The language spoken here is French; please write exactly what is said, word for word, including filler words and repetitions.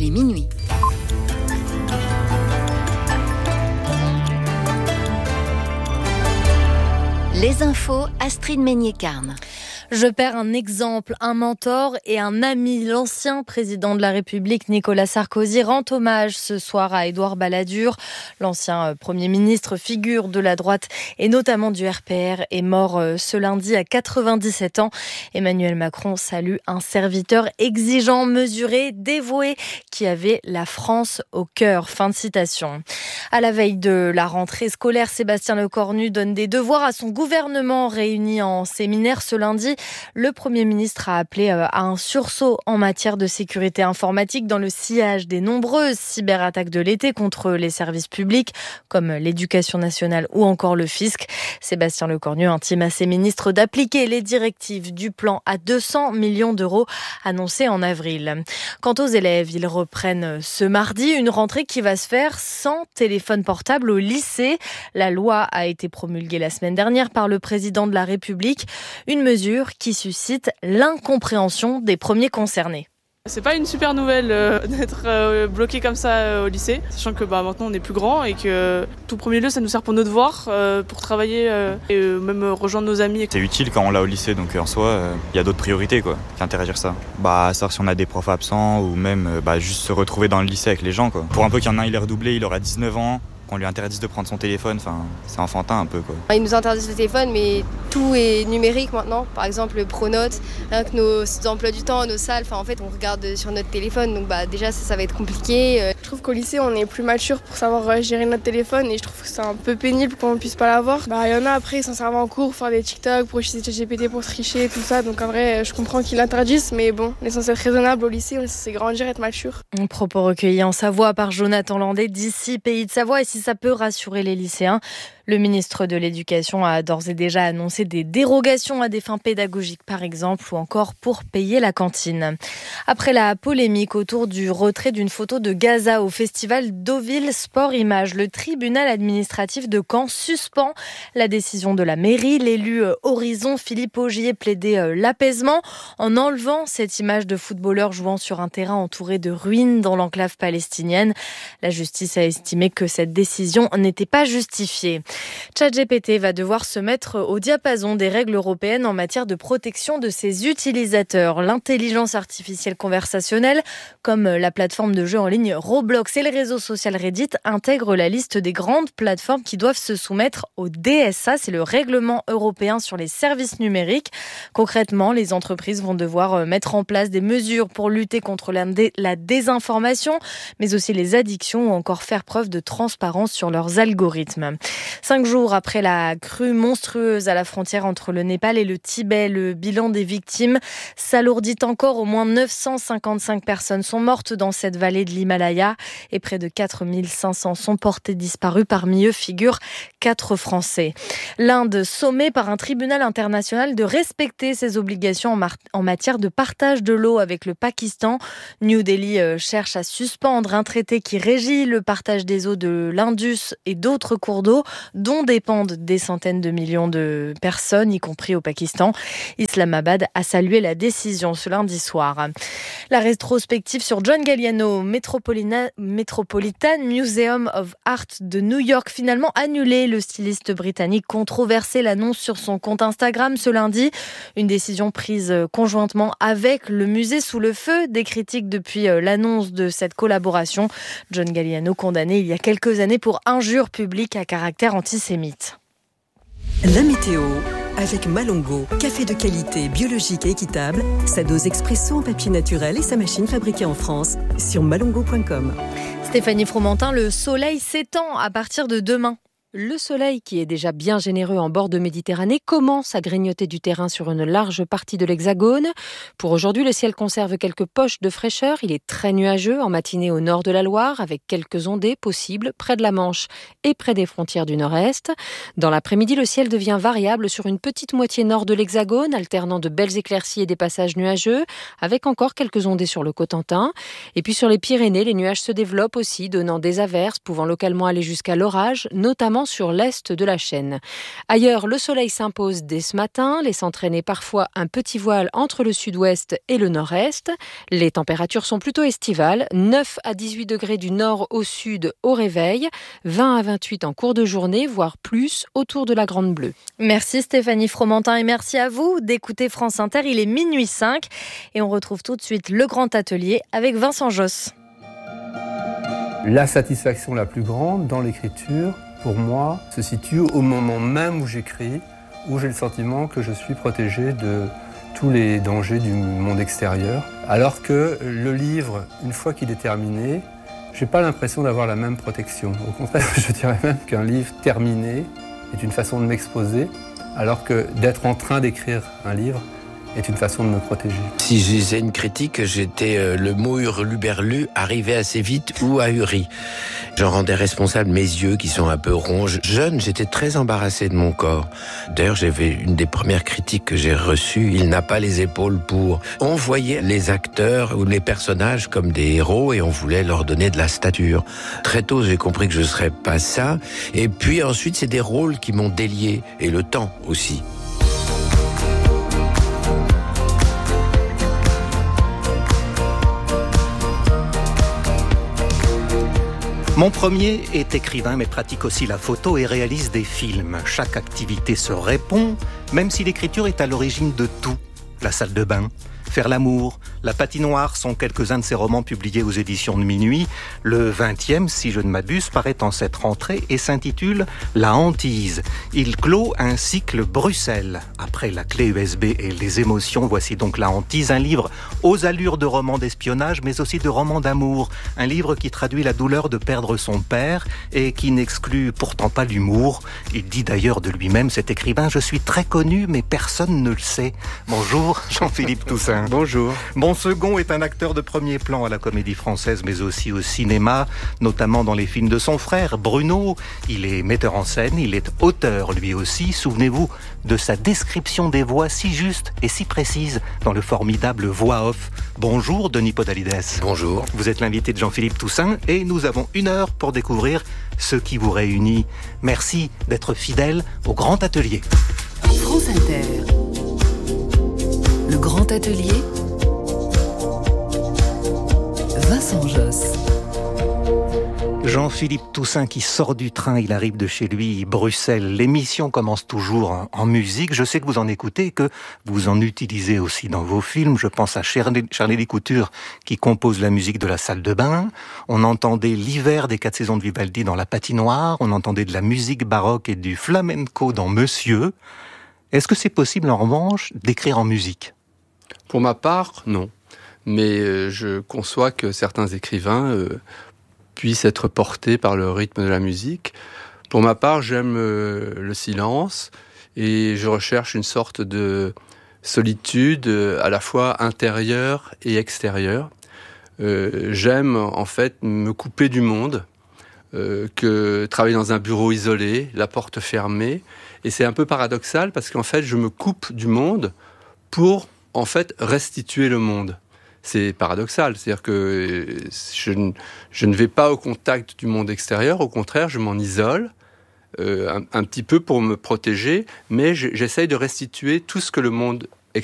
est minuit. Les infos, Astrid Meignet-Carne. Je perds un exemple, un mentor et un ami. L'ancien président de la République, Nicolas Sarkozy, rend hommage ce soir à Édouard Balladur. L'ancien Premier ministre, figure de la droite et notamment du R P R, est mort ce lundi à quatre-vingt-dix-sept ans. Emmanuel Macron salue un serviteur exigeant, mesuré, dévoué, qui avait la France au cœur. Fin de citation. À la veille de la rentrée scolaire, Sébastien Lecornu donne des devoirs à son gouvernement réuni en séminaire ce lundi. Le Premier ministre a appelé à un sursaut en matière de sécurité informatique dans le sillage des nombreuses cyberattaques de l'été contre les services publics comme l'éducation nationale ou encore le fisc. Sébastien Lecornu intime à ses ministres d'appliquer les directives du plan à deux cents millions d'euros annoncé en avril. Quant aux élèves, ils reprennent ce mardi une rentrée qui va se faire sans téléphone portable au lycée. La loi a été promulguée la semaine dernière par le président de la République. Une mesure qui suscite l'incompréhension des premiers concernés. C'est pas une super nouvelle euh, d'être euh, bloqué comme ça euh, au lycée, sachant que bah, maintenant on est plus grand et que tout premier lieu ça nous sert pour nos devoirs, euh, pour travailler euh, et euh, même euh, rejoindre nos amis. C'est utile quand on l'a au lycée, donc en soi il euh, y a d'autres priorités quoi, qu'interagir ça. Bah savoir si on a des profs absents ou même euh, bah, juste se retrouver dans le lycée avec les gens quoi. Pour un peu qu'il y en a un il est redoublé, il aura dix-neuf ans. Qu'on lui interdise de prendre son téléphone, enfin, c'est enfantin un peu quoi. Ils nous interdisent le téléphone, mais tout est numérique maintenant. Par exemple, Pronote, rien que nos emplois du temps, nos salles, enfin en fait on regarde sur notre téléphone, donc bah déjà ça, ça va être compliqué. Je trouve qu'au lycée on est plus mature pour savoir gérer notre téléphone et je trouve que c'est un peu pénible qu'on ne puisse pas l'avoir. Bah il y en a après ils s'en servent en cours, faire des TikTok, pour utiliser ChatGPT pour tricher, tout ça. Donc en vrai je comprends qu'ils l'interdisent, mais bon, on est censé être raisonnable au lycée, on est censé grandir, être mature. Un propos recueilli en Savoie par Jonathan Landais d'ici Pays de Savoie, et si ça peut rassurer les lycéens, le ministre de l'Éducation a d'ores et déjà annoncé des dérogations à des fins pédagogiques par exemple ou encore pour payer la cantine. Après la polémique autour du retrait d'une photo de Gaza au festival Deauville Sport Images, le tribunal administratif de Caen suspend la décision de la mairie. L'élu Horizon Philippe Augier plaidait l'apaisement en enlevant cette image de footballeur jouant sur un terrain entouré de ruines dans l'enclave palestinienne. La justice a estimé que cette décision n'était pas justifiée. ChatGPT va devoir se mettre au diapason des règles européennes en matière de protection de ses utilisateurs. L'intelligence artificielle conversationnelle, comme la plateforme de jeux en ligne Roblox et le réseau social Reddit, intègre la liste des grandes plateformes qui doivent se soumettre au D S A, c'est le règlement européen sur les services numériques. Concrètement, les entreprises vont devoir mettre en place des mesures pour lutter contre la, dé- la désinformation, mais aussi les addictions ou encore faire preuve de transparence sur leurs algorithmes. Cinq jours après la crue monstrueuse à la frontière entre le Népal et le Tibet, le bilan des victimes s'alourdit encore. Au moins neuf cent cinquante-cinq personnes sont mortes dans cette vallée de l'Himalaya et près de quatre mille cinq cents sont portés disparus. Parmi eux figurent quatre Français. L'Inde sommée par un tribunal international de respecter ses obligations en, mar- en matière de partage de l'eau avec le Pakistan. New Delhi euh, cherche à suspendre un traité qui régit le partage des eaux de l'Indus et d'autres cours d'eau dont dépendent des centaines de millions de personnes, y compris au Pakistan. Islamabad a salué la décision ce lundi soir. La rétrospective sur John Galliano, Metropolina- Metropolitan Museum of Art de New York, finalement annulée. Le styliste britannique controversé l'annonce sur son compte Instagram ce lundi. Une décision prise conjointement avec le musée sous le feu des critiques depuis l'annonce de cette collaboration. John Galliano condamné il y a quelques années pour injure publique à caractère antisémite. La météo avec Malongo, café de qualité, biologique et équitable, sa dose expresso en papier naturel et sa machine fabriquée en France sur malongo point com. Stéphanie Fromentin, le soleil s'étend à partir de demain. Le soleil, qui est déjà bien généreux en bord de Méditerranée, commence à grignoter du terrain sur une large partie de l'Hexagone. Pour aujourd'hui, le ciel conserve quelques poches de fraîcheur. Il est très nuageux en matinée au nord de la Loire, avec quelques ondées possibles près de la Manche et près des frontières du nord-est. Dans l'après-midi, le ciel devient variable sur une petite moitié nord de l'Hexagone, alternant de belles éclaircies et des passages nuageux, avec encore quelques ondées sur le Cotentin. Et puis sur les Pyrénées, les nuages se développent aussi, donnant des averses pouvant localement aller jusqu'à l'orage, notamment notamment sur l'est de la chaîne. Ailleurs, le soleil s'impose dès ce matin, laissant traîner parfois un petit voile entre le sud-ouest et le nord-est. Les températures sont plutôt estivales, neuf à dix-huit degrés du nord au sud au réveil, vingt à vingt-huit en cours de journée, voire plus autour de la Grande Bleue. Merci Stéphanie Fromentin et merci à vous d'écouter France Inter. Il est minuit cinq et on retrouve tout de suite le Grand Atelier avec Vincent Josse. La satisfaction la plus grande dans l'écriture, pour moi, se situe au moment même où j'écris, où j'ai le sentiment que je suis protégé de tous les dangers du monde extérieur. Alors que le livre, une fois qu'il est terminé, j'ai pas l'impression d'avoir la même protection. Au contraire, je dirais même qu'un livre terminé est une façon de m'exposer, alors que d'être en train d'écrire un livre est une façon de me protéger. Si je lisais une critique, j'étais euh, le mot hurluberlu, arrivé assez vite ou ahuri. J'en rendais responsable mes yeux qui sont un peu ronds. Jeune, j'étais très embarrassé de mon corps. D'ailleurs, j'avais une des premières critiques que j'ai reçues. Il n'a pas les épaules pour. On voyait les acteurs ou les personnages comme des héros et on voulait leur donner de la stature. Très tôt, j'ai compris que je ne serais pas ça. Et puis ensuite, c'est des rôles qui m'ont délié. Et le temps aussi. Mon premier est écrivain mais pratique aussi la photo et réalise des films. Chaque activité se répond, même si l'écriture est à l'origine de tout. La salle de bain, Faire l'amour, La patinoire sont quelques-uns de ses romans publiés aux éditions de Minuit. Le vingtième, si je ne m'abuse, paraît en cette rentrée et s'intitule La hantise. Il clôt un cycle Bruxelles. Après La clé U S B et les émotions, voici donc La hantise, un livre aux allures de roman d'espionnage, mais aussi de roman d'amour. Un livre qui traduit la douleur de perdre son père et qui n'exclut pourtant pas l'humour. Il dit d'ailleurs de lui-même, cet écrivain, « Je suis très connu, mais personne ne le sait. » Bonjour, Jean-Philippe Toussaint. Bonjour. Mon second est un acteur de premier plan à la Comédie Française, mais aussi au cinéma, notamment dans les films de son frère, Bruno. Il est metteur en scène, il est auteur lui aussi. Souvenez-vous de sa description des voix si juste et si précise dans le formidable Voix Off. Bonjour, Denis Podalides. Bonjour. Vous êtes l'invité de Jean-Philippe Toussaint et nous avons une heure pour découvrir ce qui vous réunit. Merci d'être fidèle au Grand Atelier. France Inter. Le Grand Atelier. Vincent Josse. Jean-Philippe Toussaint qui sort du train, il arrive de chez lui, Bruxelles. L'émission commence toujours en musique. Je sais que vous en écoutez et que vous en utilisez aussi dans vos films. Je pense à Charlie Couture qui compose la musique de La salle de bain. On entendait l'hiver des quatre saisons de Vivaldi dans La patinoire. On entendait de la musique baroque et du flamenco dans Monsieur. Est-ce que c'est possible en revanche d'écrire en musique ? Pour ma part, non. Mais euh, je conçois que certains écrivains euh, puissent être portés par le rythme de la musique. Pour ma part, j'aime euh, le silence et je recherche une sorte de solitude euh, à la fois intérieure et extérieure. Euh, j'aime en fait me couper du monde, euh, que travailler dans un bureau isolé, la porte fermée. Et c'est un peu paradoxal parce qu'en fait, je me coupe du monde pour en fait restituer le monde. C'est paradoxal, c'est-à-dire que je ne, je ne vais pas au contact du monde extérieur, au contraire, je m'en isole euh, un, un petit peu pour me protéger, mais je, j'essaye de restituer tout ce que le monde